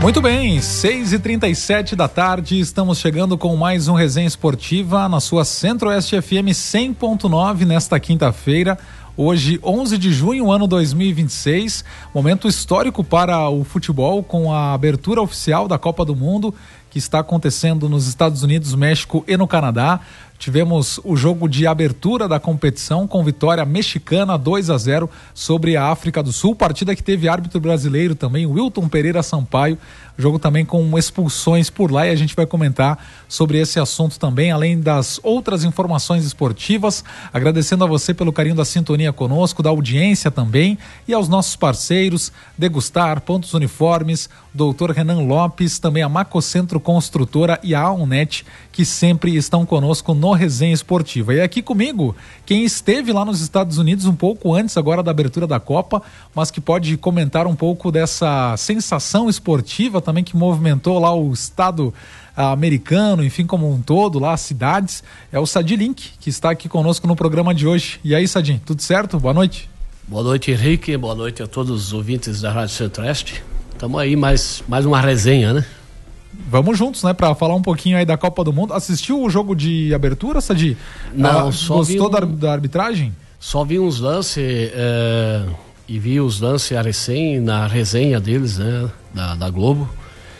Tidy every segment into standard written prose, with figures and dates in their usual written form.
Muito bem, 6h37 da tarde, estamos chegando com mais um Resenha Esportiva na sua Centro-Oeste FM 100.9 nesta quinta-feira. Hoje, 11 de junho, ano 2026, momento histórico para o futebol com a abertura oficial da Copa do Mundo, que está acontecendo nos Estados Unidos, México e no Canadá. Tivemos o jogo de abertura da competição com vitória mexicana 2-0 sobre a África do Sul, partida que teve árbitro brasileiro também, Wilton Pereira Sampaio, jogo também com expulsões por lá, e a gente vai comentar sobre esse assunto também, além das outras informações esportivas, agradecendo a você pelo carinho da sintonia conosco, da audiência também, e aos nossos parceiros, Degustar, Pontos Uniformes, Dr. Renan Lopes, também a Macocentro Construtora e a Aunet, que sempre estão conosco no Resenha Esportiva. E aqui comigo, quem esteve lá nos Estados Unidos um pouco antes agora da abertura da Copa, mas que pode comentar um pouco dessa sensação esportiva também que movimentou lá o estado americano, enfim, como um todo, lá as cidades, é o Sadi Link, que está aqui conosco no programa de hoje. E aí, Sadi, tudo certo? Boa noite. Boa noite, Henrique, boa noite a todos os ouvintes da Rádio Centro-Oeste. Estamos aí, mais uma resenha, né? Vamos juntos, né, para falar um pouquinho aí da Copa do Mundo. Assistiu o jogo de abertura, Sadi? Não, só gostou da arbitragem? Só vi uns lances e vi os lances na resenha deles, né, da Globo.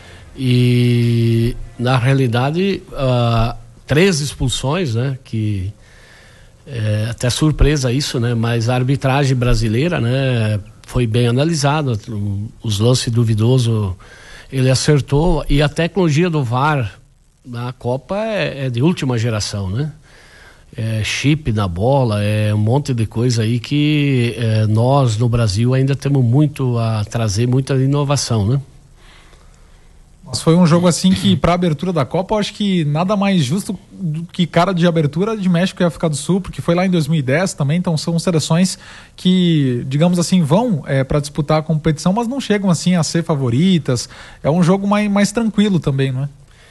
E na realidade 3 expulsões, né, que até surpresa isso, né, mas a arbitragem brasileira, né, foi bem analisada, os lances duvidosos ele acertou, e a tecnologia do VAR na Copa é de última geração, né? Chip na bola, um monte de coisa aí que nós no Brasil ainda temos muito a trazer, muita inovação, né? Mas foi um jogo assim que, para a abertura da Copa, eu acho que nada mais justo do que cara de abertura de México e África do Sul, porque foi lá em 2010 também, então são seleções que, digamos assim, vão para disputar a competição, mas não chegam assim a ser favoritas. É um jogo mais tranquilo também, não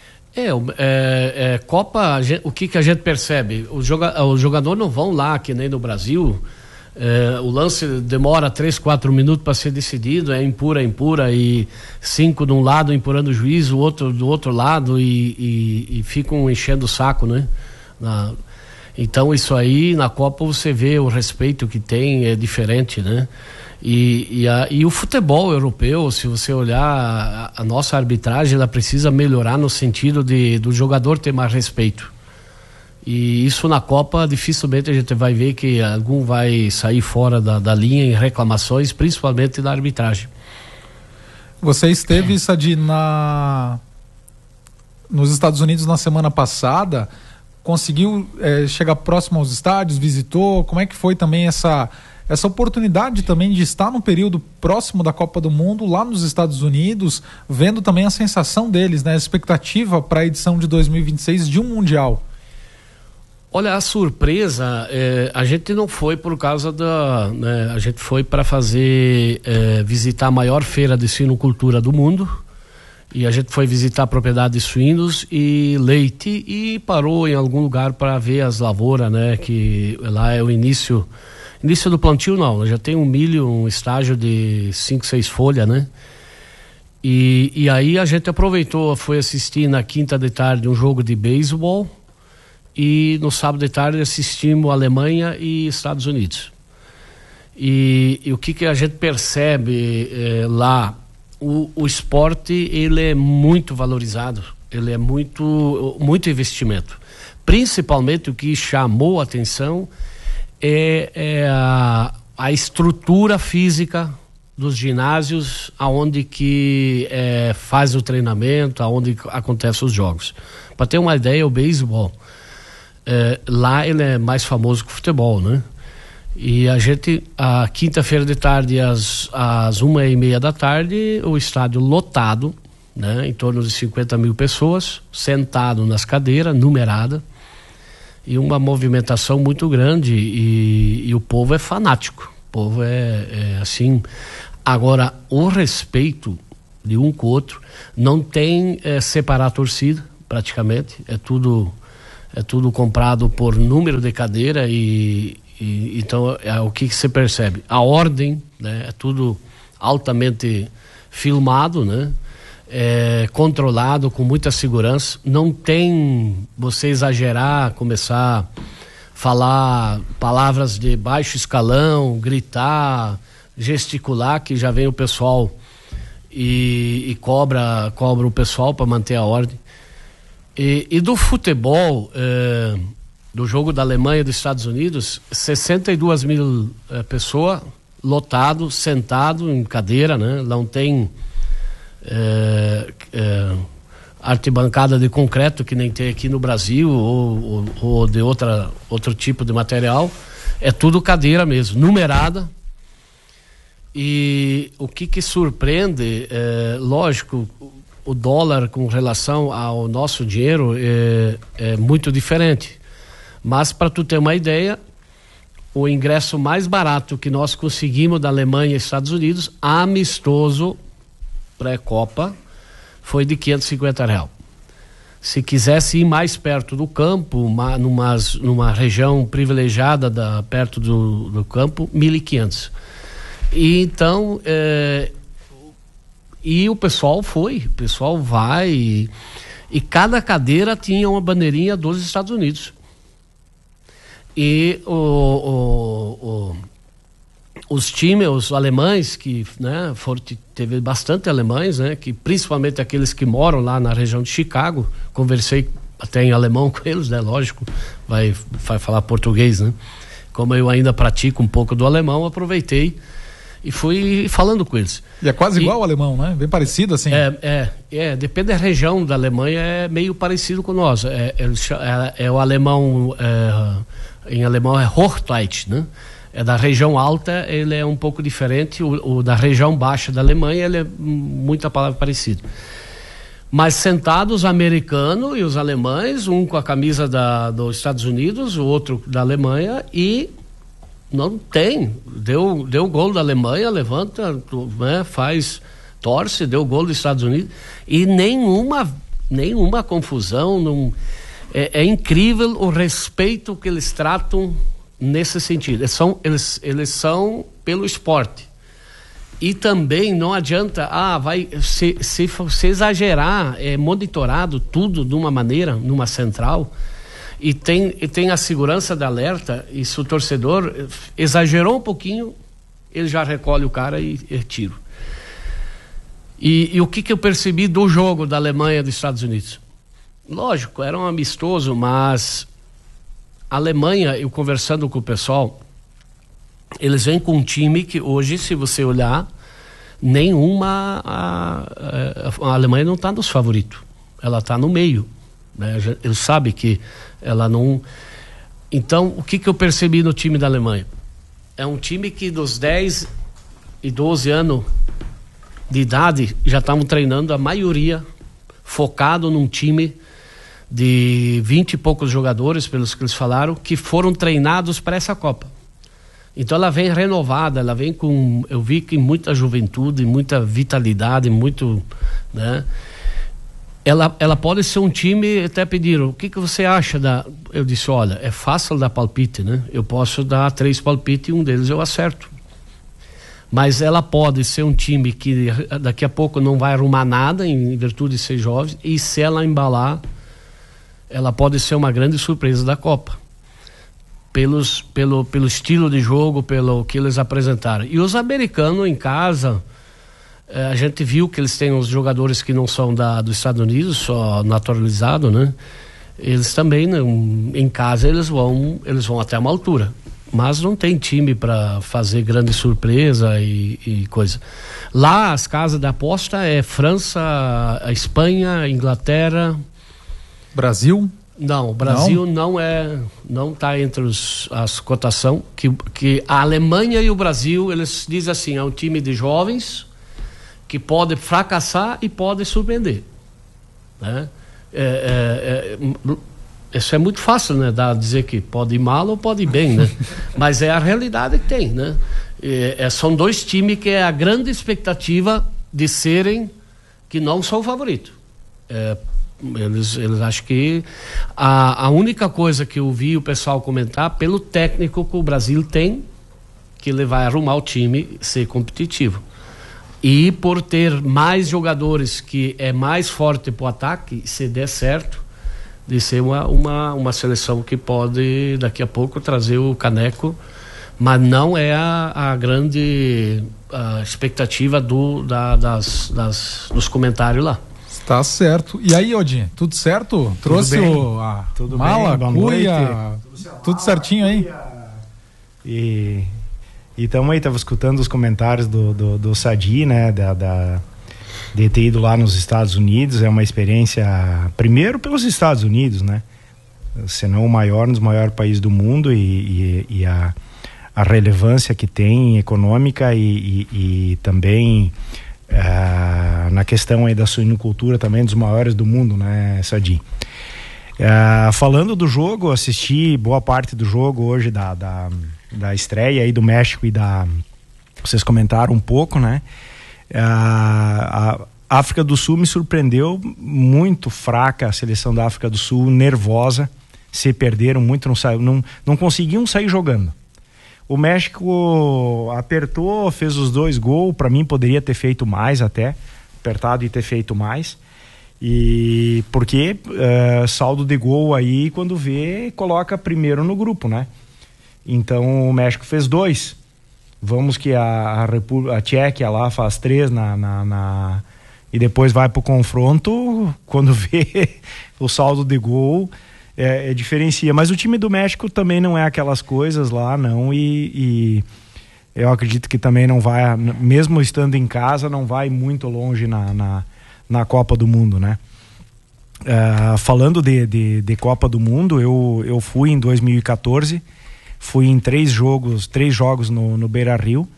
é? Copa, o que a gente percebe? Os jogadores não vão lá, que nem no Brasil. O lance demora 3-4 minutos para ser decidido, impura, e 5 de um lado empurrando o juiz, o outro do outro lado, e ficam enchendo o saco, né? Então isso aí na Copa você vê o respeito que tem, é diferente, né? E o futebol europeu, se você olhar a nossa arbitragem, ela precisa melhorar no sentido do jogador ter mais respeito. E isso na Copa dificilmente a gente vai ver que algum vai sair fora da linha em reclamações, principalmente da arbitragem. Você esteve, Sadi, nos Estados Unidos na semana passada, conseguiu chegar próximo aos estádios, visitou, como é que foi também essa oportunidade também de estar no período próximo da Copa do Mundo lá nos Estados Unidos, vendo também a sensação deles, né, a expectativa para a edição de 2026 de um Mundial? Olha, a surpresa, a gente não foi por causa né, a gente foi para visitar a maior feira de suinocultura do mundo, e a gente foi visitar a propriedade de suínos e leite, e parou em algum lugar para ver as lavouras, né, que lá é o início do plantio. Não, já tem um milho, um estágio de 5, 6 folhas, né? E aí a gente aproveitou, foi assistir na quinta de tarde um jogo de beisebol, e no sábado de tarde assistimos Alemanha e Estados Unidos. E o que a gente percebe lá, o esporte ele é muito valorizado, ele é muito investimento. Principalmente o que chamou a atenção é a estrutura física dos ginásios, aonde que faz o treinamento, aonde acontecem os jogos. Para ter uma ideia, o beisebol lá ele é mais famoso que o futebol, né? E a quinta-feira de tarde às 1h30 da tarde, o estádio lotado, né? Em torno de 50 mil pessoas, sentado nas cadeiras, numerada, e uma movimentação muito grande, e o povo é fanático, o povo é assim. Agora, o respeito de um com o outro, não tem separar a torcida, praticamente, é tudo comprado por número de cadeira, e então o que você percebe? A ordem, né? É tudo altamente filmado, né? controlado, com muita segurança. Não tem você exagerar, começar a falar palavras de baixo escalão, gritar, gesticular, que já vem o pessoal e cobra o pessoal para manter a ordem. E do futebol, do jogo da Alemanha e dos Estados Unidos, 62 mil pessoas, lotado, sentado em cadeira, né? Não tem arquibancada de concreto que nem tem aqui no Brasil ou de outro tipo de material. É tudo cadeira mesmo, numerada. E o que surpreende, lógico, o dólar com relação ao nosso dinheiro é muito diferente. Mas para tu ter uma ideia, o ingresso mais barato que nós conseguimos da Alemanha e Estados Unidos, amistoso, pré-Copa, foi de R$550. Se quisesse ir mais perto do campo, numa região privilegiada perto do campo, R$1.500. E então, e o pessoal vai, e cada cadeira tinha uma bandeirinha dos Estados Unidos. E os times, os alemães, que, né, teve bastante alemães, né, que principalmente aqueles que moram lá na região de Chicago, conversei até em alemão com eles, né, lógico, vai falar português, né? Como eu ainda pratico um pouco do alemão, aproveitei e fui falando com eles. E é quase igual ao alemão, né? Bem parecido, assim. Depende da região da Alemanha, é meio parecido com nós. É o alemão, em alemão é Hochdeutsch, né? É da região alta, ele é um pouco diferente. O da região baixa da Alemanha, ele é muita palavra parecida. Mas sentados, os americanos e os alemães, um com a camisa dos Estados Unidos, o outro da Alemanha, e não tem. Deu gol da Alemanha, levanta, né, torce, deu gol dos Estados Unidos, e nenhuma confusão. É incrível o respeito que eles tratam nesse sentido. Eles são pelo esporte. E também não adianta, se exagerar, é monitorado tudo de uma maneira, numa central, e tem a segurança da alerta, e se o torcedor exagerou um pouquinho, ele já recolhe o cara e tira. E o que eu percebi do jogo da Alemanha e dos Estados Unidos? Lógico, era um amistoso, mas a Alemanha, eu conversando com o pessoal, eles vêm com um time que hoje, se você olhar, a Alemanha não está nos favoritos, ela está no meio, né? Ele sabe que ela não. Então, o que eu percebi no time da Alemanha? É um time que dos 10 e 12 anos de idade já estavam treinando, a maioria focado num time de 20 e poucos jogadores, pelos que eles falaram, que foram treinados para essa Copa. Então ela vem renovada, ela vem com, eu vi que muita juventude, muita vitalidade, muito, né? Ela pode ser um time, até pediram, o que você acha eu disse, olha, é fácil dar palpite, né? Eu posso dar 3 palpites e um deles eu acerto. Mas ela pode ser um time que daqui a pouco não vai arrumar nada em virtude de ser jovem, e se ela embalar, ela pode ser uma grande surpresa da Copa. Pelo estilo de jogo, pelo que eles apresentaram. E os americanos em casa, a gente viu que eles têm os jogadores que não são dos Estados Unidos, só naturalizado, né? Eles também, em casa, eles vão até uma altura. Mas não tem time para fazer grande surpresa e coisa. Lá, as casas da aposta é França, a Espanha, Inglaterra. Brasil? Não, o Brasil não está entre as cotações, que a Alemanha e o Brasil, eles dizem assim, é um time de jovens que pode fracassar e pode surpreender, né? Isso é muito fácil, né? Dizer que pode ir mal ou pode ir bem, né? Mas é a realidade que tem, né? São 2 times que é a grande expectativa de serem, que não são favoritos. Eles acham que a única coisa que eu vi o pessoal comentar, pelo técnico que o Brasil tem, que ele vai arrumar o time, ser competitivo. E por ter mais jogadores que é mais forte pro ataque, se der certo, de ser uma seleção que pode daqui a pouco trazer o caneco, mas não é a grande expectativa dos comentários lá. Tá certo. E aí, Odin, tudo certo? Trouxe tudo mala, bem, cuia, tudo certinho aí? E estamos aí, estava escutando os comentários do Sadi, né, de ter ido lá nos Estados Unidos. É uma experiência, primeiro pelos Estados Unidos, né, se não o maior, um dos maiores países do mundo, e a relevância que tem econômica e também na questão aí da suinocultura, também dos maiores do mundo, né, Sadi. Falando do jogo, assisti boa parte do jogo hoje da estreia aí do México vocês comentaram um pouco, né? A África do Sul me surpreendeu, muito fraca a seleção da África do Sul, nervosa, se perderam muito, não conseguiam sair jogando. O México apertou, fez os 2 gols, para mim poderia ter feito mais até, apertado e ter feito mais. E porque saldo de gol aí, quando vê, coloca primeiro no grupo, né? Então o México fez 2. Vamos que a Tchequia lá faz 3 e depois vai pro confronto, quando vê o saldo de gol diferencia. Mas o time do México também não é aquelas coisas lá, não, e eu acredito que também não vai, mesmo estando em casa, não vai muito longe na Copa do Mundo, né? Falando de Copa do Mundo, eu fui em 2014, fui em 3 jogos no Beira-Rio,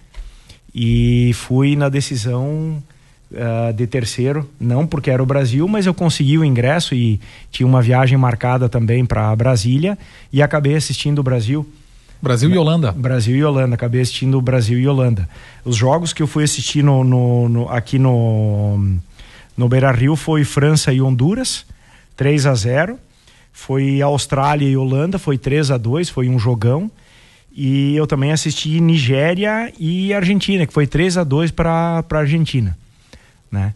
e fui na decisão de terceiro, não porque era o Brasil, mas eu consegui o ingresso e tinha uma viagem marcada também para Brasília, e acabei assistindo o Brasil e Holanda. Brasil e Holanda, acabei assistindo o Brasil e Holanda. Os jogos que eu fui assistir aqui no Beira-Rio foi França e Honduras, 3-0, foi Austrália e Holanda, foi 3-2, foi um jogão, e eu também assisti Nigéria e Argentina, que foi 3-2 para Argentina, né?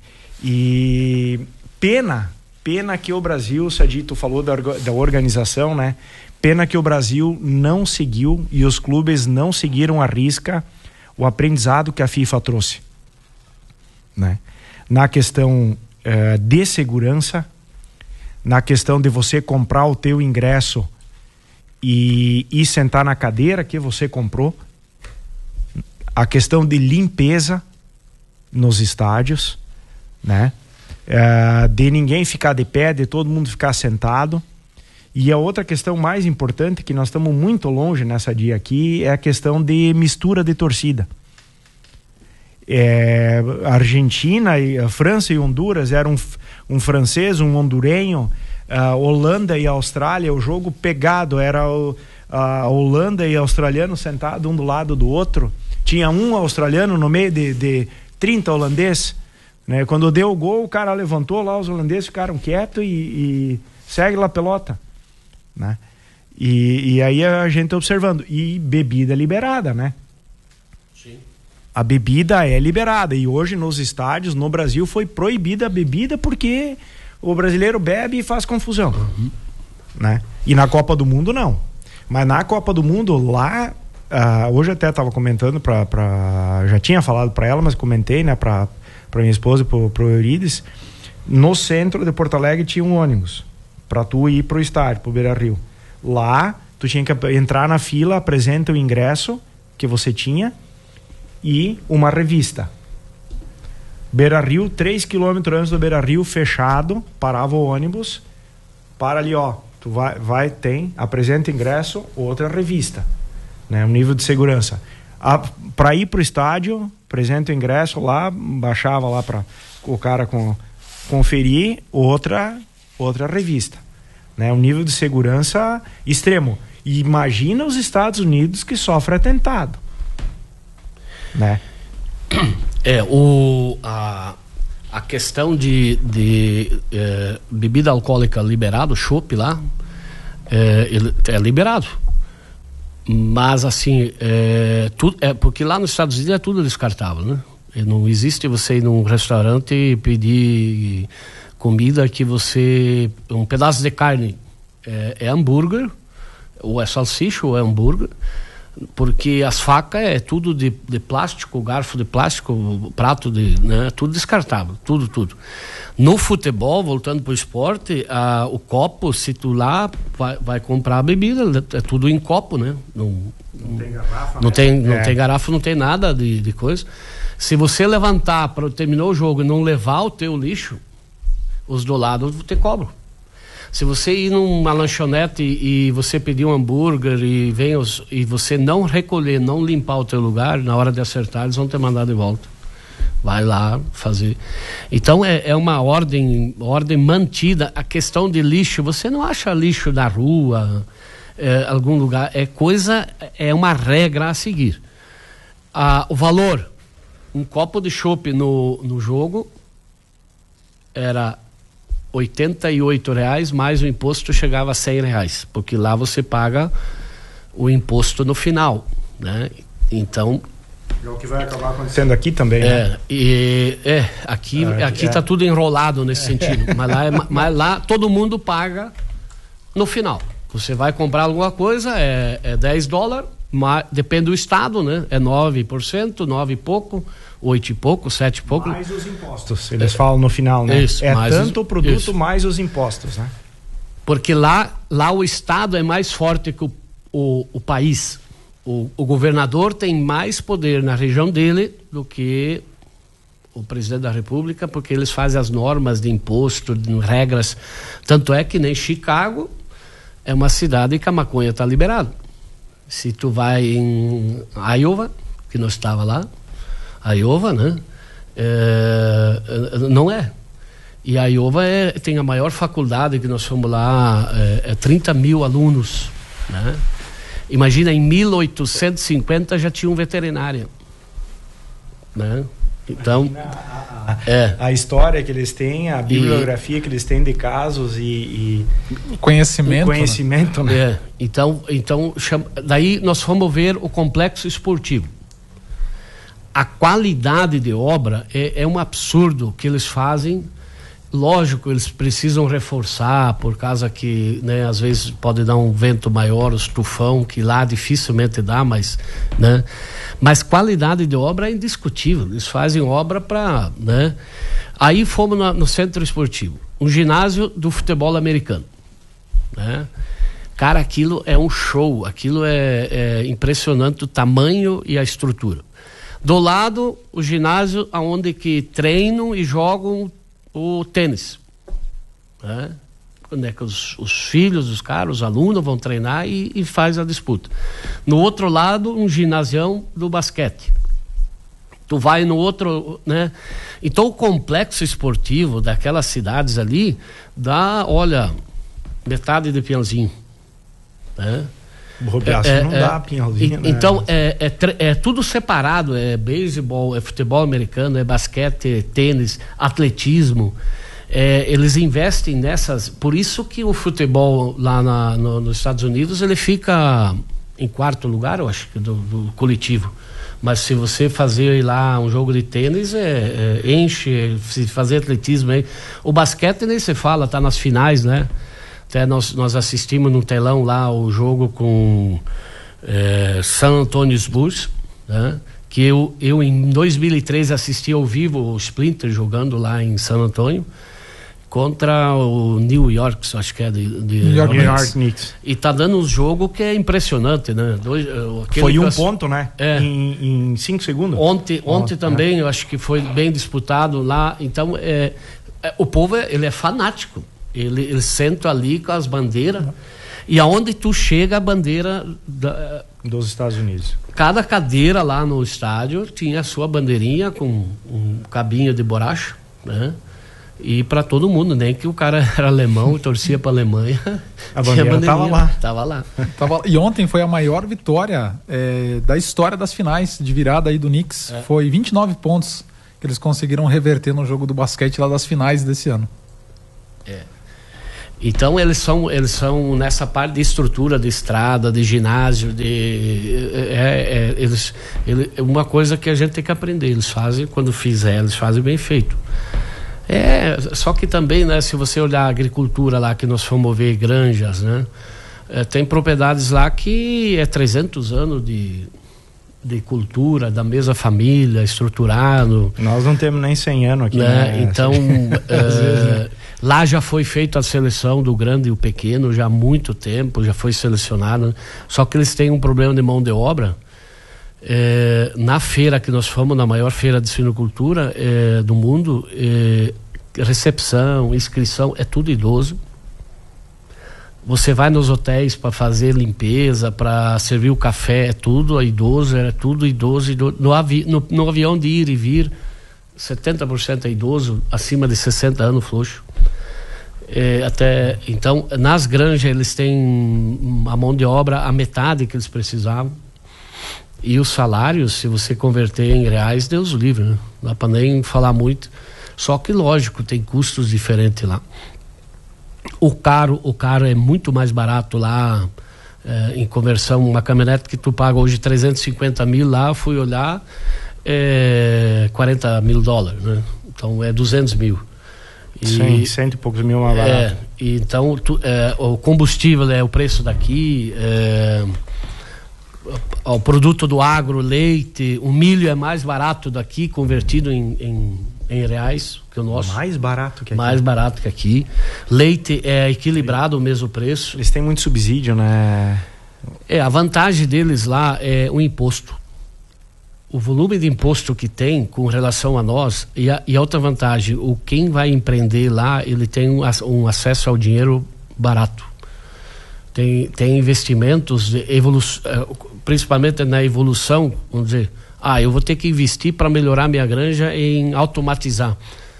E pena que o Brasil, Sadito falou da organização, né? Pena que o Brasil não seguiu e os clubes não seguiram à risca o aprendizado que a FIFA trouxe, né? Na questão de segurança, na questão de você comprar o teu ingresso e sentar na cadeira que você comprou, a questão de limpeza nos estádios, né? De ninguém ficar de pé, de todo mundo ficar sentado. E a outra questão mais importante, que nós estamos muito longe nessa dia aqui, é a questão de mistura de torcida. A Argentina, a França e Honduras eram um francês, um hondurenho, Holanda e Austrália, o jogo pegado, era a Holanda e australiano sentados um do lado do outro, tinha um australiano no meio de 30 holandeses, né? Quando deu o gol, o cara levantou lá, os holandeses ficaram quietos e segue lá a pelota, né? E aí a gente observando, e bebida liberada, né? Sim. A bebida é liberada, e hoje nos estádios, no Brasil, foi proibida a bebida porque o brasileiro bebe e faz confusão, né? E na Copa do Mundo não, mas na Copa do Mundo lá, hoje até estava comentando já tinha falado para ela, mas comentei, né, para minha esposa e pro Eurides, no centro de Porto Alegre tinha um ônibus para tu ir pro estádio, pro Beira-Rio. Lá tu tinha que entrar na fila, apresenta o ingresso que você tinha e uma revista. Beira-Rio, 3 quilômetros antes do Beira-Rio, fechado, parava o ônibus, para ali, ó, tu tem, apresenta ingresso, outra revista, né, um nível de segurança. Para ir pro estádio, apresenta o ingresso lá, baixava lá para o cara conferir, outra revista, né, um nível de segurança extremo. E imagina os Estados Unidos, que sofre atentado, né? A questão de bebida alcoólica liberado, chopp lá, é liberado, mas assim, porque lá nos Estados Unidos é tudo descartável, né? Não existe você ir num restaurante e pedir comida que um pedaço de carne é hambúrguer, ou é salsicha ou é hambúrguer, porque as facas é tudo de plástico, garfo de plástico, prato tudo descartável, tudo. No futebol, voltando para o esporte, o copo, se tu lá vai comprar a bebida, é tudo em copo, né? Não tem garrafa, não tem garrafa, não tem nada de coisa. Se você levantar, terminou o jogo e não levar o teu lixo, os do lado te cobram. Se você ir numa lanchonete e você pedir um hambúrguer e você não recolher, não limpar o teu lugar, na hora de acertar, eles vão te mandar de volta. Vai lá fazer. Então é uma ordem mantida. A questão de lixo, você não acha lixo na rua, algum lugar, é uma regra a seguir. O valor, um copo de chopp no jogo era R$88, mais o imposto chegava a R$100, porque lá você paga o imposto no final, né? Então é o que vai acabar acontecendo aqui também, né? Aqui tá tudo enrolado nesse sentido, mas lá todo mundo paga no final. Você vai comprar alguma coisa, é $10, mas depende do estado, né? É 9%, 9 e pouco, 8 e pouco, 7 e pouco. Mais os impostos, eles falam no final, né? Isso, tanto o produto mais os impostos, né? Porque lá o estado é mais forte que o país. O governador tem mais poder na região dele do que o presidente da República, porque eles fazem as normas de imposto, de regras. Tanto é que nem Chicago é uma cidade que a maconha está liberada. Se tu vai em Iowa, que nós estava lá, Iowa, né? Não é. E a Iowa tem a maior faculdade que nós fomos lá, 30 mil alunos, né? Imagina, em 1850 já tinha um veterinário, né? Então a história que eles têm, a bibliografia que eles têm de casos e conhecimento, né? Então daí nós fomos ver o complexo esportivo. A qualidade de obra é um absurdo que eles fazem. Lógico, eles precisam reforçar, por causa que, né, às vezes pode dar um vento maior, os tufão, que lá dificilmente dá, mas qualidade de obra é indiscutível. Eles fazem obra para, né? Aí fomos no centro esportivo, um ginásio do futebol americano, né? Cara, aquilo é um show, aquilo é impressionante, o tamanho e a estrutura. Do lado, o ginásio onde que treinam e jogam o tênis, né? Quando é que os filhos dos caras, os alunos vão treinar e faz a disputa. No outro lado, um ginasião do basquete. Tu vai no outro, né? Então o complexo esportivo daquelas cidades ali dá, olha, metade de Piauzinho, né? Não dá Pinhalzinho, né? Então é tudo separado, é beisebol, é futebol americano, é basquete, é tênis, atletismo. Eles investem nessas, por isso que o futebol lá nos Estados Unidos ele fica em quarto lugar, eu acho, do coletivo. Mas se você fazer lá um jogo de tênis, enche, se fazer atletismo aí. O basquete nem se fala, tá nas finais, né? Até nós assistimos no telão lá o jogo com San Antonio Spurs, né? Que eu em 2003 assisti ao vivo o Splinter jogando lá em San Antonio contra o New York, acho que é de New York Knicks. E tá dando um jogo que é impressionante, né? Foi ponto, né? Em 5 segundos. Ontem também, eu acho que foi bem disputado lá. Então, o povo ele é fanático. Ele senta ali com as bandeiras e aonde tu chega a bandeira dos Estados Unidos. Cada cadeira lá no estádio tinha a sua bandeirinha com um cabinho de borracha, né? E para todo mundo, nem que o cara era alemão e torcia para a Alemanha. A bandeira tava lá. E ontem foi a maior vitória da história das finais de virada aí do Knicks. Foi 29 pontos que eles conseguiram reverter no jogo do basquete lá das finais desse ano. Então eles são nessa parte de estrutura de estrada, de ginásio, uma coisa que a gente tem que aprender. Eles fazem, quando fizer, eles fazem bem feito. Só que também, né, se você olhar a agricultura lá que nós fomos ver, granjas, né, tem propriedades lá que é 300 anos de cultura, da mesma família, estruturado. Nós não temos nem 100 anos aqui, né? Então, lá já foi feita a seleção do grande e o pequeno, já há muito tempo, já foi selecionado. Só que eles têm um problema de mão de obra. Na feira que nós fomos, na maior feira de suinocultura do mundo, recepção, inscrição, é tudo idoso. Você vai nos hotéis para fazer limpeza, para servir o café, é tudo idoso. No avião de ir e vir, 70% é idoso, acima de 60 anos frouxo. Então, nas granjas eles têm a mão de obra a metade que eles precisavam. E os salários, se você converter em reais, Deus o livre, né? Não dá para nem falar muito. Só que, lógico, tem custos diferentes lá. O caro é muito mais barato lá, em conversão. Uma caminhonete que tu paga hoje 350 mil, lá eu fui olhar, 40 mil dólares, né? Então é 200 mil. Sim, 100 e poucos mil mais barato. Então o combustível é o preço daqui, o produto do agro, leite, o milho é mais barato daqui, convertido em reais que o nosso. Mais barato que aqui. Mais barato que aqui. Leite é equilibrado o mesmo preço. Eles têm muito subsídio, né? A vantagem deles lá é o imposto. O volume de imposto que tem com relação a nós, e a outra vantagem, quem vai empreender lá, ele tem um acesso ao dinheiro barato. Tem investimentos, principalmente na evolução, vamos dizer, eu vou ter que investir para melhorar minha granja em automatizar.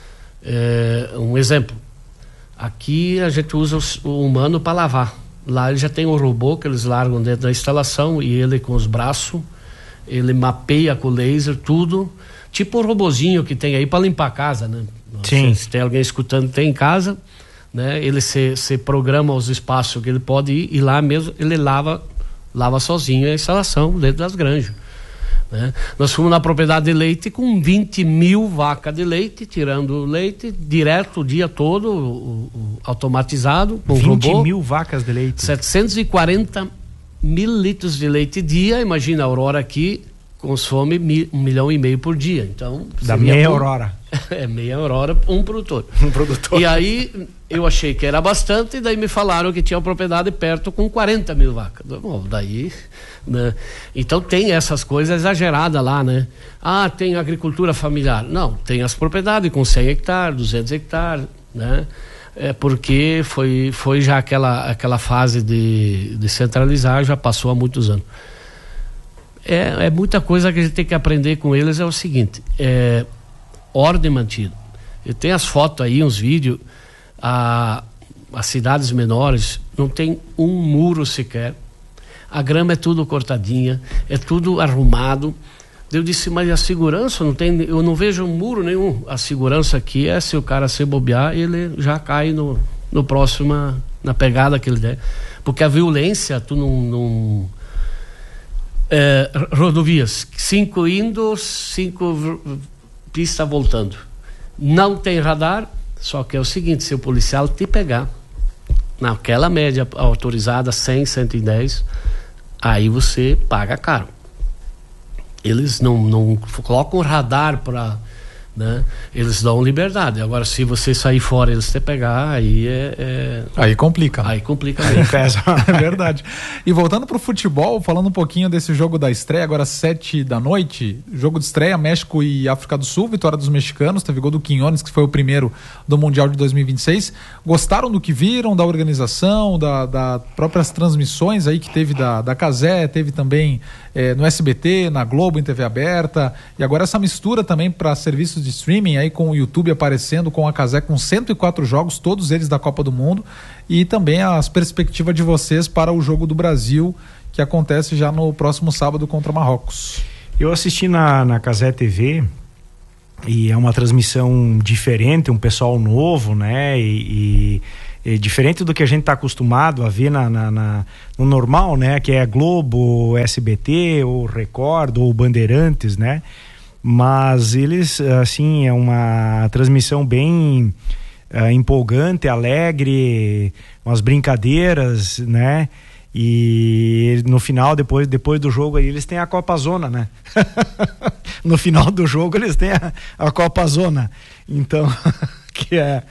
Um exemplo, aqui a gente usa o humano para lavar. Lá ele já tem um robô que eles largam dentro da instalação e ele com os braços, ele mapeia com o laser tudo, tipo o robozinho que tem aí para limpar a casa, né? Sim. Se tem alguém escutando, tem em casa, né? Ele se programa os espaços que ele pode ir e lá mesmo ele lava sozinho a instalação dentro das granjas, né? Nós fomos na propriedade de leite com 20 mil vacas de leite, tirando o leite direto o dia todo, automatizado, com 20 robô. mil vacas de leite. 740 mil litros de leite dia. Imagina, a Aurora aqui consome 1,5 milhão por dia. Então, dá meia Aurora. Meia Aurora, um produtor. E aí eu achei que era bastante, e daí me falaram que tinha uma propriedade perto com 40 mil vacas. Bom, daí, né? Então tem essas coisas exageradas lá, né? Tem agricultura familiar. Não, tem as propriedades com 100 hectares, 200 hectares, né? Porque foi já aquela fase de centralizar, já passou há muitos anos. Muita coisa que a gente tem que aprender com eles. É o seguinte, ordem mantida. Eu tenho as fotos aí, uns vídeos. As cidades menores não tem um muro sequer, a grama é tudo cortadinha, é tudo arrumado. Eu disse, mas a segurança não tem, eu não vejo um muro nenhum. A segurança aqui é se o cara se bobear, ele já cai no próximo, na pegada que ele der. Porque a violência, tu não rodovias, 5 indo, 5 pistas voltando. Não tem radar, só que é o seguinte, se o policial te pegar naquela média autorizada, 100, 110, aí você paga caro. Eles não colocam radar para, né? Eles dão liberdade. Agora, se você sair fora e eles te pegar, aí aí complica. Aí complica mesmo. É verdade. E voltando pro futebol, falando um pouquinho desse jogo da estreia, agora 7 da noite, jogo de estreia, México e África do Sul, vitória dos mexicanos, teve gol do Quiñones, que foi o primeiro do Mundial de 2026. Gostaram do que viram, da organização, das próprias transmissões aí que teve da Cazé, teve também no SBT, na Globo, em TV aberta, e agora essa mistura também para serviços de streaming aí, com o YouTube aparecendo, com a Cazé com 104 jogos, todos eles da Copa do Mundo, e também as perspectivas de vocês para o jogo do Brasil, que acontece já no próximo sábado contra Marrocos. Eu assisti na Cazé TV, e é uma transmissão diferente, um pessoal novo, né, e diferente do que a gente está acostumado a ver no normal, né? Que é Globo, SBT, ou Record, ou Bandeirantes, né? Mas eles, assim, é uma transmissão bem empolgante, alegre, umas brincadeiras, né? E no final, depois do jogo aí, eles têm a Copa Zona, né? No final do jogo eles têm a Copa Zona. Então, que é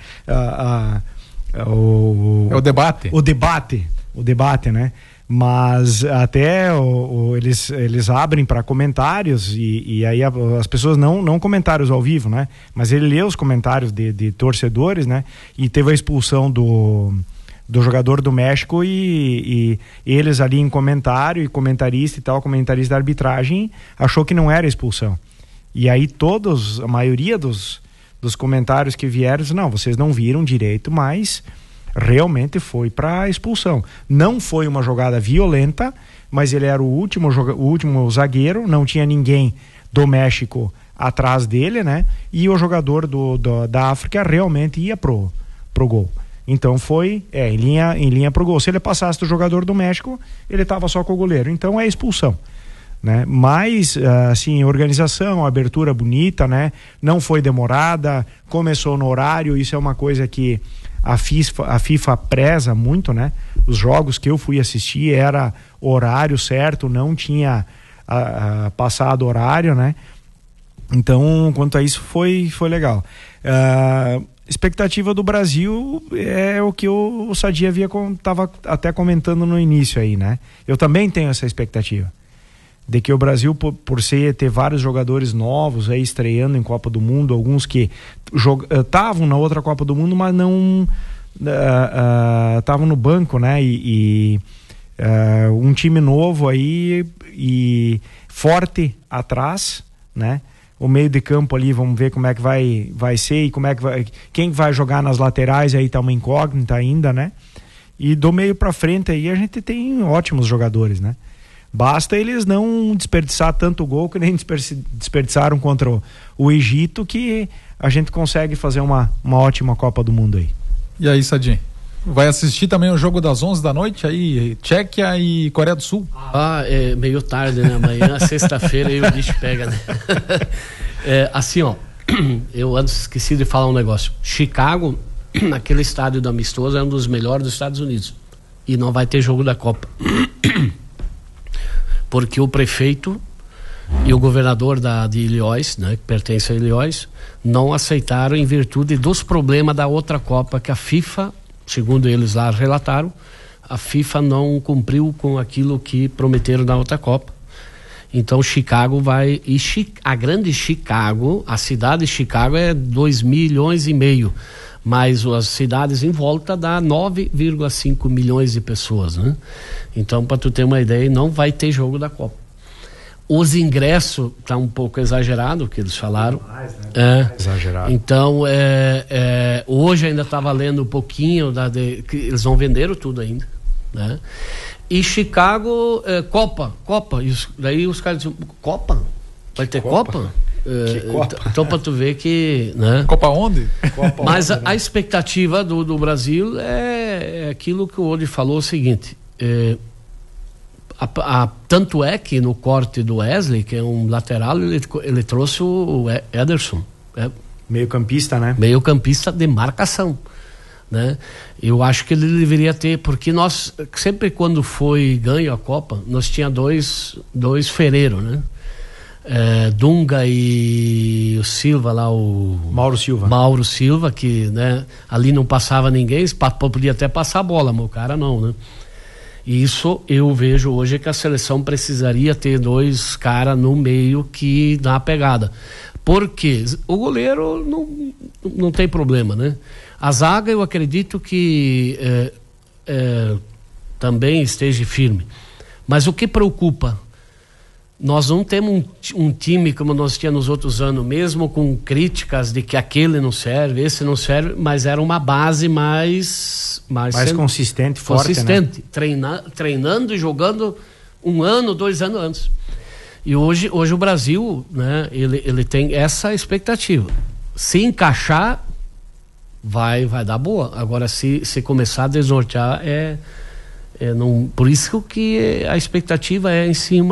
o debate. O debate, né? Mas até eles abrem para comentários e aí as pessoas não comentários ao vivo, né? Mas ele lê os comentários de torcedores, né? E teve a expulsão do jogador do México e eles ali em comentário, e comentarista e tal, comentarista da arbitragem achou que não era expulsão. E aí a maioria dos comentários que vieram, não, vocês não viram direito, mas realmente foi para expulsão. Não foi uma jogada violenta, mas ele era o último zagueiro, não tinha ninguém do México atrás dele, né? E o jogador da África realmente ia pro gol. Então foi em linha pro gol. Se ele passasse do jogador do México, ele estava só com o goleiro. Então é expulsão, né? Mas assim, organização, abertura bonita, né? Não foi demorada, começou no horário. Isso é uma coisa que a FIFA preza muito, né? Os jogos que eu fui assistir era horário certo, não tinha passado horário, né? Então, quanto a isso, foi legal. Expectativa do Brasil é o que o Sadi estava até comentando no início aí, né? Eu também tenho essa expectativa de que o Brasil, por ter vários jogadores novos aí estreando em Copa do Mundo, alguns que estavam na outra Copa do Mundo, mas não estavam no banco, né? Um time novo aí e forte atrás, né? O meio de campo ali, vamos ver como é que vai ser e quem vai jogar nas laterais, aí tá uma incógnita ainda, né? E do meio para frente aí a gente tem ótimos jogadores, né? Basta eles não desperdiçar tanto gol que nem desperdiçaram contra o Egito, que a gente consegue fazer uma ótima Copa do Mundo aí. E aí, Sadi? Vai assistir também o jogo das 11 da noite aí, Tchequia e Coreia do Sul? É meio tarde, né? Amanhã, sexta-feira, aí o bicho pega, né? Assim, ó, eu antes esqueci de falar um negócio. Chicago, naquele estádio do Amistoso, é um dos melhores dos Estados Unidos. E não vai ter jogo da Copa. Porque o prefeito e o governador de Illinois, né, que pertence a Illinois, não aceitaram em virtude dos problemas da outra Copa, que a FIFA, segundo eles lá relataram, a FIFA não cumpriu com aquilo que prometeram na outra Copa. Então Chicago vai, a grande Chicago, a cidade de Chicago é 2,5 milhões, mas as cidades em volta dá 9,5 milhões de pessoas, né? Então, para tu ter uma ideia, não vai ter jogo da Copa. Os ingressos tá um pouco exagerado, o que eles falaram. Mais, né? Exagerado. Então, hoje ainda estava lendo um pouquinho que eles não venderam tudo ainda, né? E Chicago, Copa. Daí os caras dizem, Copa? Vai ter Copa? Então para tu ver que, né? Copa onde? Mas a expectativa do Brasil é aquilo que o Odi falou, o seguinte, tanto é que no corte do Wesley, que é um lateral, ele trouxe o Ederson, meio campista, né? Meio campista de marcação, né? Eu acho que ele deveria ter, porque nós sempre quando foi ganho a Copa, nós tinha dois ferreiros, né? Dunga e o Silva lá, o Mauro Silva, que, né, ali não passava ninguém, podia até passar a bola, mas o cara não, né? E isso eu vejo hoje que a seleção precisaria ter dois caras no meio que dá a pegada, porque o goleiro não tem problema, né? A zaga eu acredito que também esteja firme, mas o que preocupa, nós não temos um time como nós tínhamos nos outros anos, mesmo com críticas de que aquele não serve, esse não serve, mas era uma base mais consistente, forte, né? Treinando e jogando 1 ano, 2 anos antes. E hoje o Brasil, né, ele tem essa expectativa. Se encaixar, vai dar boa. Agora, se começar a desnortear, não, por isso que a expectativa é em cima